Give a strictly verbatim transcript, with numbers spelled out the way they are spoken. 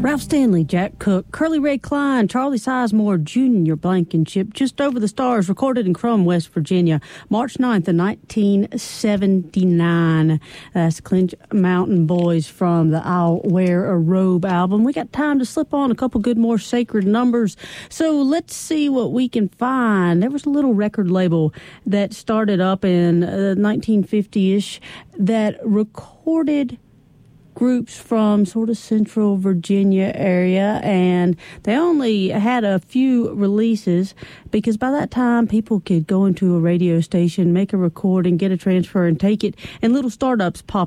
Ralph Stanley, Jack Cook, Curly Ray Klein, Charlie Sizemore Junior Blankenship, Just Over the Stars, recorded in Crum, West Virginia, March ninth of nineteen seventy-nine. That's Clinch Mountain Boys from the I'll Wear a Robe album. We got time to slip on a couple good more sacred numbers, so let's see what we can find. There was a little record label that started up in uh, nineteen fifty-ish that recorded groups from sort of central Virginia area, and they only had a few releases because by that time people could go into a radio station, make a recording, get a transfer, and take it, and little startups popped